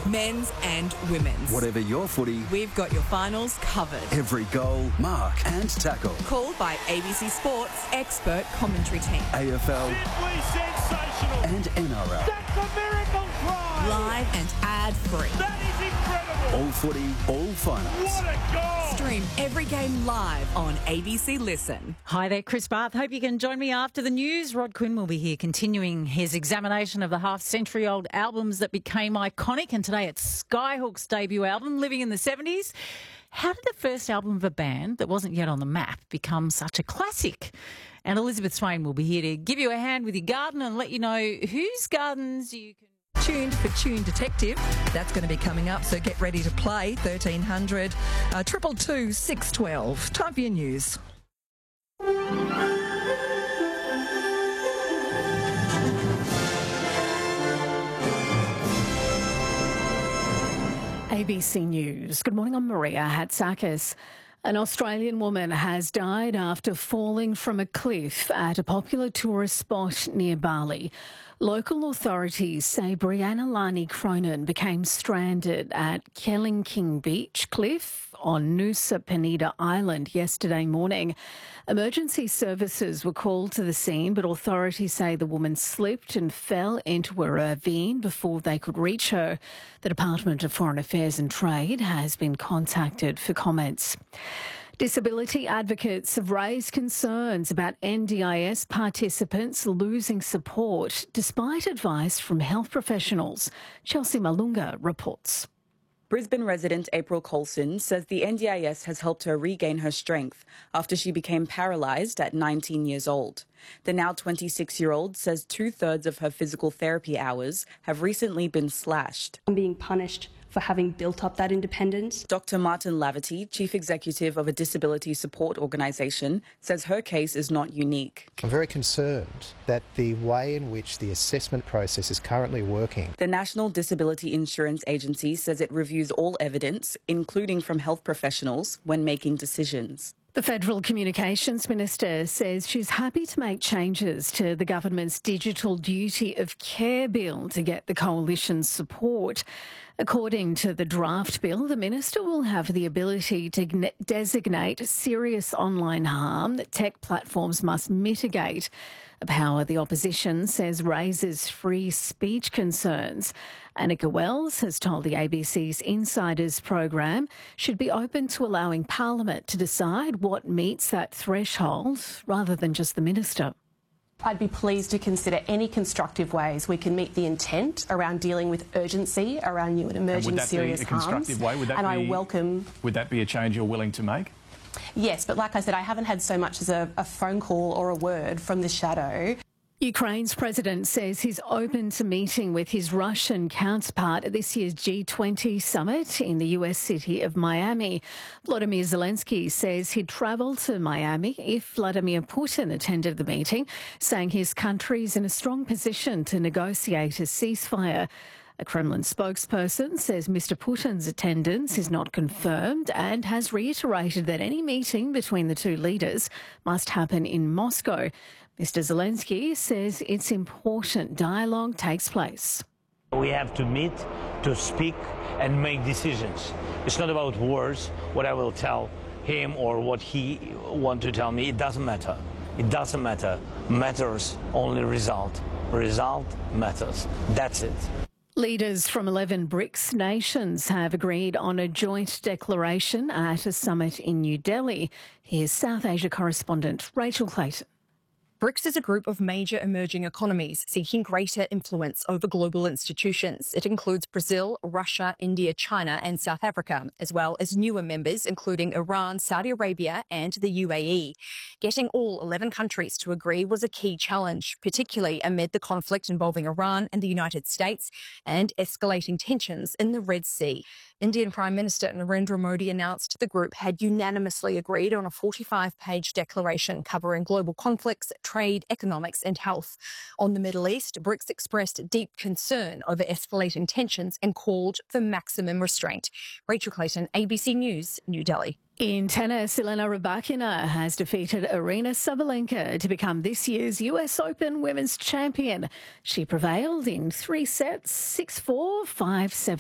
men's and women's. Whatever your footy, We've got your finals covered. every goal, mark and tackle. Called by ABC Sports expert commentary team. AFL Simply sensational. and NRL. That's a miracle try. Live and ad-free. That is incredible. All footy, all finals. What a goal. Stream every game live on ABC Listen. Hi there, Chris Barth. Hope you can join me after the news. Rod Quinn will be here continuing his examination of the half-century-old albums that became iconic, and today it's Skyhook's debut album, Living in the 70s. How did the first album of a band that wasn't yet on the map become such a classic? And Elizabeth Swain will be here to give you a hand with your garden and let you know whose gardens you can... Tuned for Tune Detective. That's going to be coming up, so get ready to play. 1300 222 612. Time for your news. ABC News. Good morning, I'm Maria Hatzakis. An Australian woman has died after falling from a cliff at a popular tourist spot near Bali. Local authorities say Brianna Lani Cronin became stranded at Kelingking Beach Cliff on Nusa Penida Island yesterday morning. Emergency services were called to the scene, but authorities say the woman slipped and fell into a ravine before they could reach her. The Department of Foreign Affairs and Trade has been contacted for comments. Disability advocates have raised concerns about NDIS participants losing support despite advice from health professionals. Chelsea Malunga reports. Brisbane resident April Colson says the NDIS has helped her regain her strength after she became paralysed at 19 years old. The now 26-year-old says 2/3 of her physical therapy hours have recently been slashed. I'm being punished for having built up that independence. Dr. Martin Laverty, chief executive of a disability support organisation, says her case is not unique. I'm very concerned that the way in which the assessment process is currently working. The National Disability Insurance Agency says it reviews all evidence, including from health professionals, when making decisions. The Federal Communications Minister says she's happy to make changes to the government's Digital Duty of Care bill to get the coalition's support. According to the draft bill, the minister will have the ability to designate serious online harm that tech platforms must mitigate, a power the opposition says raises free speech concerns. Annika Wells has told the ABC's Insiders program should be open to allowing Parliament to decide what meets that threshold rather than just the minister. I'd be pleased to consider any constructive ways we can meet the intent around dealing with urgency around new and emerging serious harms. I welcome... Would that be a change you're willing to make? Yes, but like I said, I haven't had so much as a phone call or a word from the shadow. Ukraine's president says he's open to meeting with his Russian counterpart at this year's G20 summit in the US city of Miami. Volodymyr Zelensky says he'd travel to Miami if Vladimir Putin attended the meeting, saying his country's in a strong position to negotiate a ceasefire. A Kremlin spokesperson says Mr. Putin's attendance is not confirmed and has reiterated that any meeting between the two leaders must happen in Moscow. Mr. Zelensky says it's important dialogue takes place. We have to meet, to speak and make decisions. It's not about words, what I will tell him or what he wants to tell me. It doesn't matter. It doesn't matter. Matters only result. Result matters. That's it. Leaders from 11 BRICS nations have agreed on a joint declaration at a summit in New Delhi. Here's South Asia correspondent Rachel Clayton. BRICS is a group of major emerging economies seeking greater influence over global institutions. It includes Brazil, Russia, India, China and South Africa, as well as newer members including Iran, Saudi Arabia and the UAE. Getting all 11 countries to agree was a key challenge, particularly amid the conflict involving Iran and the United States and escalating tensions in the Red Sea. Indian Prime Minister Narendra Modi announced the group had unanimously agreed on a 45-page declaration covering global conflicts, trade, economics and health. On the Middle East, BRICS expressed deep concern over escalating tensions and called for maximum restraint. Rachel Clayton, ABC News, New Delhi. In tennis, Elena Rybakina has defeated Aryna Sabalenka to become this year's US Open Women's Champion. She prevailed in 3 sets, 6-4, 5-7.